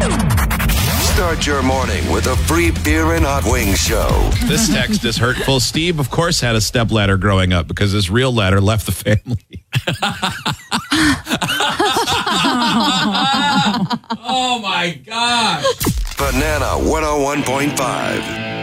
Start your morning with a free beer and hot wings show. This text is hurtful. Steve, of course, had a stepladder growing up because his real ladder left the family. Oh, my God. Banana 101.5.